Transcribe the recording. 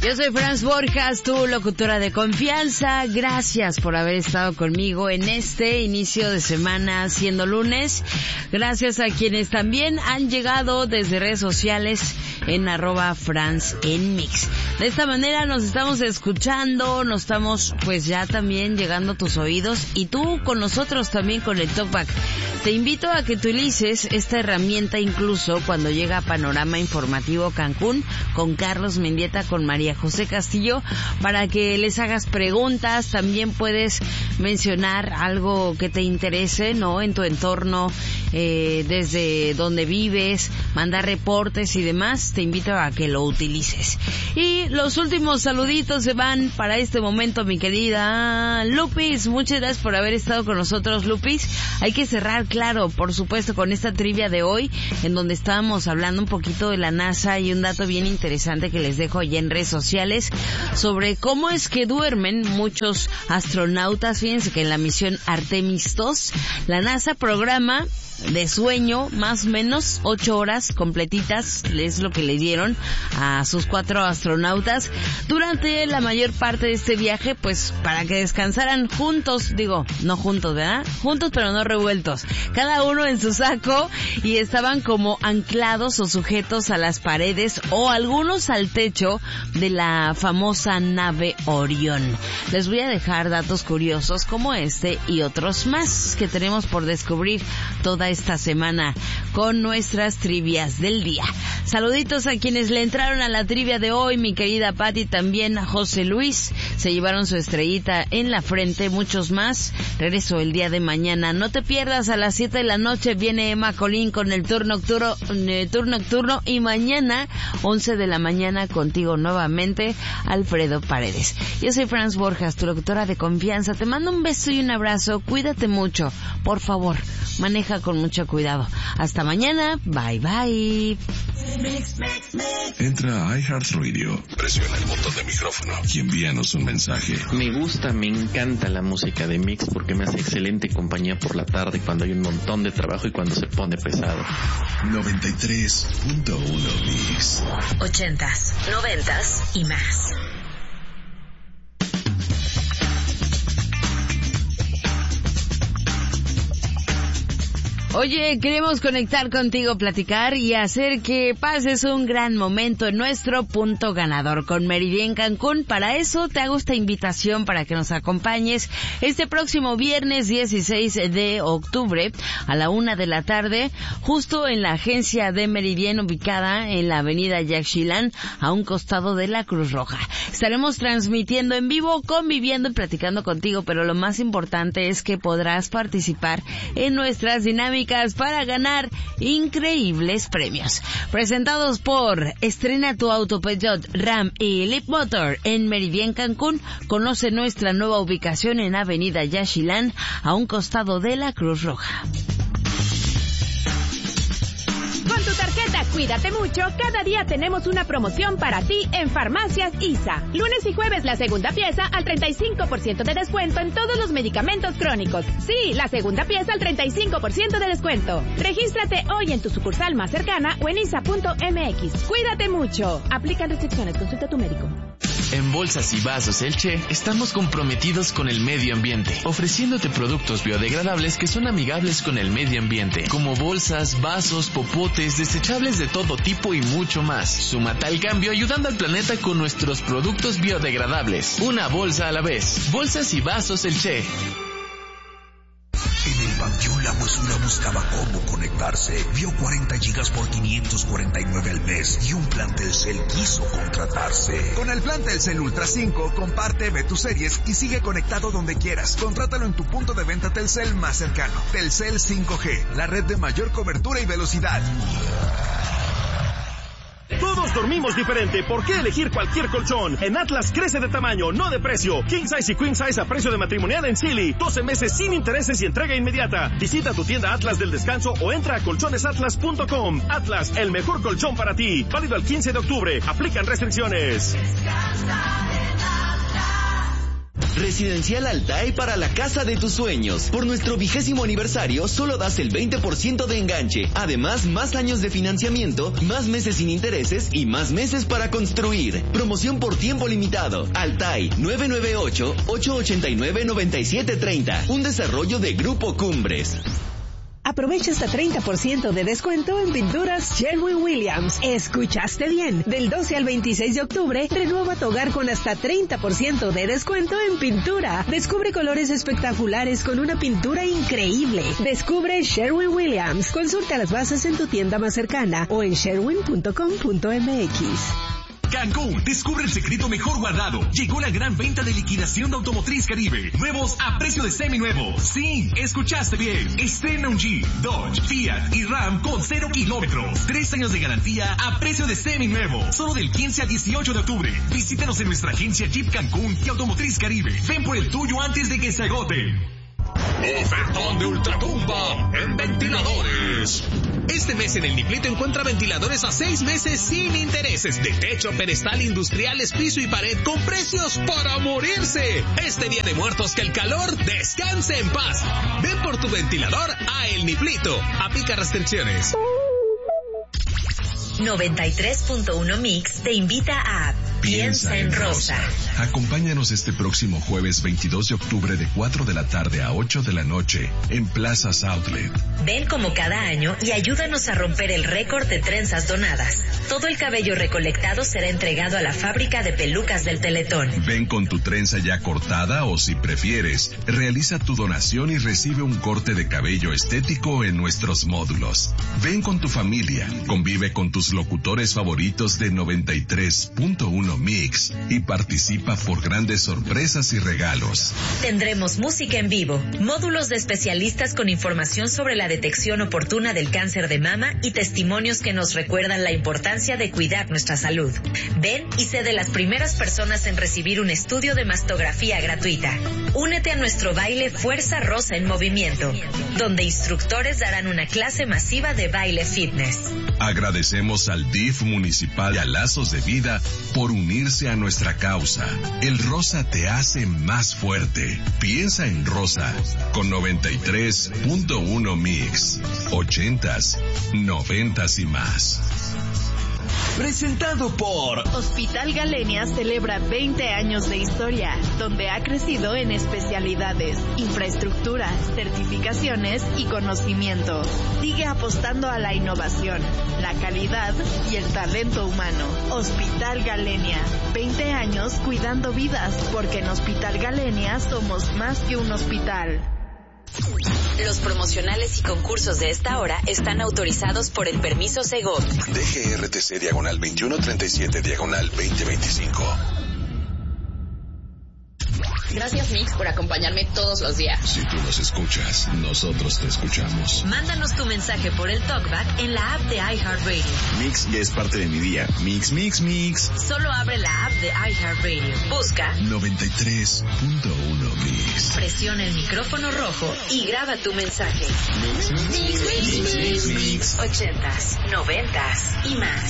Yo soy Franz Borjas, tu locutora de confianza. Gracias por haber estado conmigo en este inicio de semana, siendo lunes. Gracias a quienes también han llegado desde redes sociales en @FranzEnMix. De esta manera nos estamos escuchando, nos estamos pues ya también llegando a tus oídos y tú con nosotros también con el Talkback. Te invito a que utilices esta herramienta incluso cuando llega a Panorama Informativo Cancún con Carlos Mendieta, con María José Castillo, para que les hagas preguntas. También puedes mencionar algo que te interese, ¿no? En tu entorno, desde donde vives, mandar reportes y demás. Te invito a que lo utilices. Y los últimos saluditos se van para este momento, mi querida Lupis. Muchas gracias por haber estado con nosotros, Lupis. Hay que cerrar, claro, por supuesto, con esta trivia de hoy, en donde estábamos hablando un poquito de la NASA y un dato bien interesante que les dejo allá en redes sociales sobre cómo es que duermen muchos astronautas. Fíjense que en la misión Artemis 2, la NASA programa de sueño más o menos 8 horas completitas, es lo que le dieron a sus 4 astronautas durante la mayor parte de este viaje, pues para que descansaran juntos, digo, no juntos, ¿verdad? Juntos pero no revueltos, cada uno en su saco, y estaban como anclados o sujetos a las paredes o algunos al techo de la famosa nave Orión. Les voy a dejar datos curiosos como este y otros más que tenemos por descubrir toda esta semana con nuestras trivias del día. Saluditos a quienes le entraron a la trivia de hoy, mi querida Patti, también a José Luis, se llevaron su estrellita en la frente, muchos más. Regreso el día de mañana. No te pierdas, a las 7 de la noche viene Emma Colín con el turno nocturno, y mañana 11 de la mañana contigo nuevamente Alfredo Paredes. Yo soy Franz Borjas, tu locutora de confianza. Te mando un beso y un abrazo. Cuídate mucho, por favor. Maneja con mucho cuidado. Hasta mañana. Bye, bye. Entra a iHeartRadio, presiona el botón de micrófono y envíanos un mensaje. Me encanta la música de Mix porque me hace excelente compañía por la tarde cuando hay un montón de trabajo y cuando se pone pesado. 93.1 Mix. 80s, 90s y más. Oye, queremos conectar contigo, platicar y hacer que pases un gran momento en nuestro punto ganador con Meridian Cancún. Para eso te hago esta invitación para que nos acompañes este próximo viernes 16 de octubre a la 1 de la tarde, justo en la agencia de Meridian ubicada en la avenida Yaxchilán, a un costado de la Cruz Roja. Estaremos transmitiendo en vivo, conviviendo y platicando contigo, pero lo más importante es que podrás participar en nuestras dinámicas para ganar increíbles premios. Presentados por Estrena tu auto Peugeot, Ram y Leap Motor en Meridian Cancún. Conoce nuestra nueva ubicación en Avenida Yaxchilán, a un costado de la Cruz Roja. Con tu tarjeta Cuídate Mucho, cada día tenemos una promoción para ti en Farmacias ISA. Lunes y jueves la segunda pieza al 35% de descuento en todos los medicamentos crónicos. Sí, la segunda pieza al 35% de descuento. Regístrate hoy en tu sucursal más cercana o en isa.mx. Cuídate mucho. Aplican restricciones, consulta a tu médico. En Bolsas y Vasos El Che estamos comprometidos con el medio ambiente, ofreciéndote productos biodegradables que son amigables con el medio ambiente, como bolsas, vasos, popotes, desechables de todo tipo y mucho más. Súmate al cambio ayudando al planeta con nuestros productos biodegradables. Una bolsa a la vez. Bolsas y Vasos El Che. En el Panteón La Huesura buscaba cómo conectarse. Vio 40 gigas por 549 al mes y un plan Telcel quiso contratarse. Con el plan Telcel Ultra 5, comparte, ve tus series y sigue conectado donde quieras. Contrátalo en tu punto de venta Telcel más cercano. Telcel 5G, la red de mayor cobertura y velocidad. Todos dormimos diferente. ¿Por qué elegir cualquier colchón? En Atlas crece de tamaño, no de precio. King Size y Queen Size a precio de matrimonial en Silly. 12 meses sin intereses y entrega inmediata. Visita tu tienda Atlas del Descanso o entra a colchonesatlas.com. Atlas, el mejor colchón para ti. Válido al 15 de octubre. Aplican restricciones. Residencial Altai para la casa de tus sueños. Por nuestro 20º aniversario, solo das el 20% de enganche. Además, más años de financiamiento, más meses sin intereses y más meses para construir. Promoción por tiempo limitado. Altai, 998-889-9730. Un desarrollo de Grupo Cumbres. Aprovecha hasta 30% de descuento en pinturas Sherwin-Williams. ¿Escuchaste bien? Del 12 al 26 de octubre, renueva tu hogar con hasta 30% de descuento en pintura. Descubre colores espectaculares con una pintura increíble. Descubre Sherwin-Williams. Consulta las bases en tu tienda más cercana o en sherwin.com.mx. Cancún, descubre el secreto mejor guardado. Llegó la gran venta de liquidación de Automotriz Caribe. Nuevos a precio de seminuevos. Sí, escuchaste bien. Estrena un Jeep, Dodge, Fiat y Ram con 0 kilómetros. 3 años de garantía a precio de seminuevo. Solo del 15 al 18 de octubre. Visítanos en nuestra agencia Jeep Cancún y Automotriz Caribe. Ven por el tuyo antes de que se agote. Ofertón de Ultratumba en ventiladores. Este mes en el Niplito encuentra ventiladores a 6 meses sin intereses, de techo, pedestal, industriales, piso y pared, con precios para morirse. Este Día de Muertos, que el calor descanse en paz. Ven por tu ventilador a El Niplito. Aplica restricciones. 93.1 Mix te invita a Piensa en Rosa. Acompáñanos este próximo jueves 22 de octubre de 4 de la tarde a 8 de la noche en Plazas Outlet. Ven como cada año y ayúdanos a romper el récord de trenzas donadas. Todo el cabello recolectado será entregado a la fábrica de pelucas del Teletón. Ven con tu trenza ya cortada o, si prefieres, realiza tu donación y recibe un corte de cabello estético en nuestros módulos. Ven con tu familia, convive con tus locutores favoritos de 93.1 Mix y participa por grandes sorpresas y regalos. Tendremos música en vivo, módulos de especialistas con información sobre la detección oportuna del cáncer de mama y testimonios que nos recuerdan la importancia de cuidar nuestra salud. Ven y sé de las primeras personas en recibir un estudio de mastografía gratuita. Únete a nuestro baile Fuerza Rosa en Movimiento, donde instructores darán una clase masiva de baile fitness. Agradecemos al DIF municipal y a Lazos de Vida por unirse a nuestra causa. El rosa te hace más fuerte. Piensa en Rosa con 93.1 Mix. 80s, 90s y más. Presentado por Hospital Galenia celebra 20 años de historia, donde ha crecido en especialidades, infraestructura, certificaciones y conocimiento. Sigue apostando a la innovación, la calidad y el talento humano. Hospital Galenia, 20 años cuidando vidas, porque en Hospital Galenia somos más que un hospital. Los promocionales y concursos de esta hora están autorizados por el permiso Segov. DGRTC /2137/2025. Gracias, Mix, por acompañarme todos los días. Si tú nos escuchas, nosotros te escuchamos. Mándanos tu mensaje por el TalkBack en la app de iHeartRadio. Mix ya es parte de mi día. Mix, mix, mix. Solo abre la app de iHeartRadio. Busca 93.1 Mix. Presiona el micrófono rojo y graba tu mensaje. Mix, mix, mix, mix, mix, mix. 80s, 90s y más.